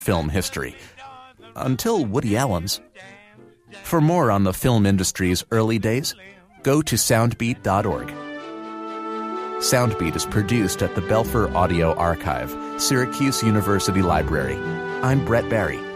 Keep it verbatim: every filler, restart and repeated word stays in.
film history. Until Woody Allen's. For more on the film industry's early days, go to soundbeat dot org. Soundbeat is produced at the Belfer Audio Archive, Syracuse University Library. I'm Brett Barry.